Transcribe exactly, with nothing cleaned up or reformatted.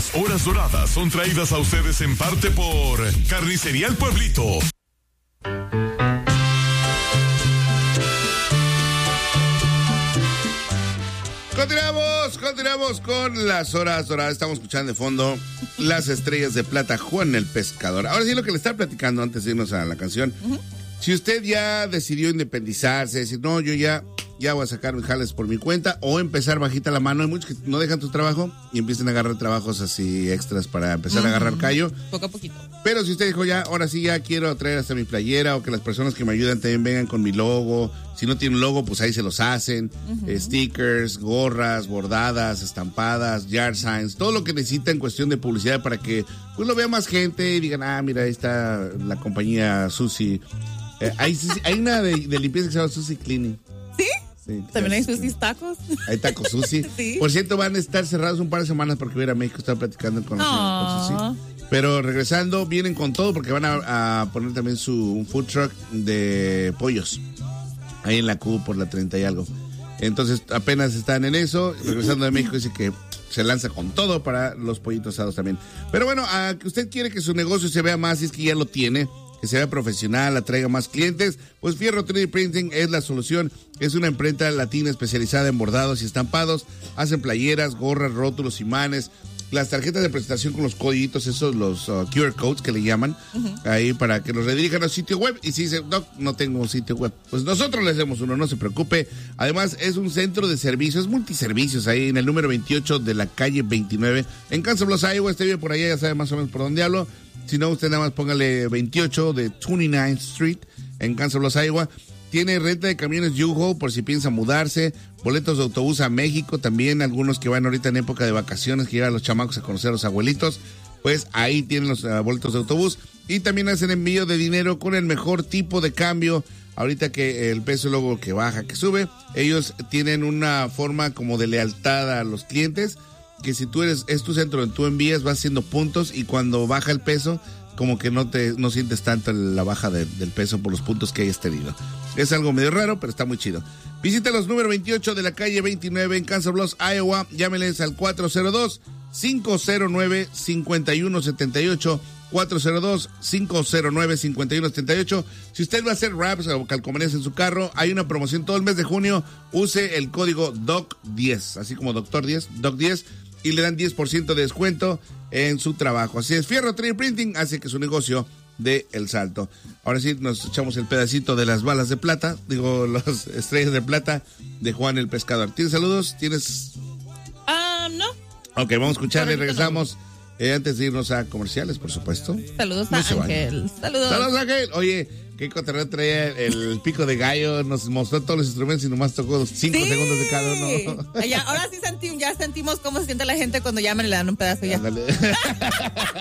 Las horas doradas son traídas a ustedes en parte por Carnicería El Pueblito. Continuamos, continuamos con las horas doradas. Estamos escuchando de fondo Las Estrellas de Plata, Juan el Pescador. Ahora sí, lo que le estaba platicando antes de irnos a la canción. Uh-huh. Si usted ya decidió independizarse, decir, no, yo ya, ya voy a sacar mis jales por mi cuenta, o empezar bajita la mano, hay muchos que no dejan tu trabajo y empiezan a agarrar trabajos así extras para empezar uh-huh. a agarrar callo. Poco a poquito. Pero si usted dijo, ya, ahora sí ya quiero traer hasta mi playera, o que las personas que me ayudan también vengan con mi logo. Si no tienen logo, pues ahí se los hacen. Uh-huh. Eh, stickers, gorras, bordadas, estampadas, yard signs, todo lo que necesita en cuestión de publicidad para que pues lo vea más gente y digan, ah, mira, ahí está la compañía Susi. Eh, hay, hay una de, de limpieza que se llama Susi Cleaning. ¿Sí? Sí, también hay Susi tacos. Hay tacos Susi. Sí. Por cierto, van a estar cerrados un par de semanas porque voy a ir a México, estaba platicando con, la con Susi. Pero regresando, vienen con todo porque van a, a poner también su un food truck de pollos. Ahí en la Q por la treinta y algo. Entonces apenas están en eso. Regresando de México dice que se lanza con todo para los pollitos asados también. Pero bueno, a que usted quiere que su negocio se vea más, si es que ya lo tiene, que se vea profesional, atraiga más clientes, pues Fierro tres D Printing es la solución. Es una imprenta latina especializada en bordados y estampados. Hacen playeras, gorras, rótulos, imanes, las tarjetas de presentación con los códigos, esos, los uh, Q R codes que le llaman, uh-huh. ahí para que los redirijan al sitio web. Y si dice, no, no tengo un sitio web, pues nosotros le hacemos uno, no se preocupe. Además, es un centro de servicios, multiservicios, ahí en el número veintiocho de la calle veintinueve, en Council Bluffs, Iowa. Usted vive por allá, ya sabe más o menos por dónde hablo. Si no, usted nada más póngale veintiocho de veintinueve Street, en Council Bluffs, Iowa. Tiene renta de camiones U-Haul por si piensa mudarse, boletos de autobús a México, también algunos que van ahorita en época de vacaciones, que llevan a los chamacos a conocer a los abuelitos, pues ahí tienen los uh, boletos de autobús. Y también hacen envío de dinero con el mejor tipo de cambio. Ahorita que el peso luego que baja, que sube, ellos tienen una forma como de lealtad a los clientes, que si tú eres, es tu centro donde tú envías, vas haciendo puntos, y cuando baja el peso, como que no te no sientes tanto la baja de, del peso por los puntos que hayas tenido. Es algo medio raro, pero está muy chido. Visítalos, número veintiocho de la calle veintinueve en Council Bluffs, Iowa. Llámenles al cuatro cero dos, cinco cero nueve, cinco uno siete ocho, cuatro cero dos, cinco cero nueve, cinco uno siete ocho. Si usted va a hacer wraps o calcomanías en su carro, hay una promoción todo el mes de junio. Use el código D O C diez, así como doctor diez, D O C diez, y le dan diez por ciento de descuento en su trabajo. Así es, Fierro tres D Printing hace que su negocio dé el salto. Ahora sí, nos echamos el pedacito de las balas de plata, digo, las estrellas de plata de Juan el Pescador. ¿Tienes saludos? ¿Tienes...? Ah, uh, no. Ok, vamos a escucharle y regresamos eh, antes de irnos a comerciales, por supuesto. Saludos no a Ángel. Saludos. Saludos, Ángel. Oye, qué cotorreo traía el pico de gallo, nos mostró todos los instrumentos y nomás tocó cinco sí. segundos de cada uno. Ya, ahora sí sentimos, ya sentimos cómo se siente la gente cuando llaman y le dan un pedazo ya.